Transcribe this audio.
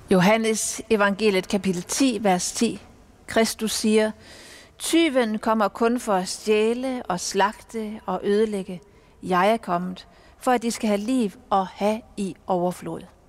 Johannes evangeliet kapitel 10, vers 10. Kristus siger, tyven kommer kun for at stjæle og slagte og ødelægge. Jeg er kommet, for at de skal have liv og have i overflod.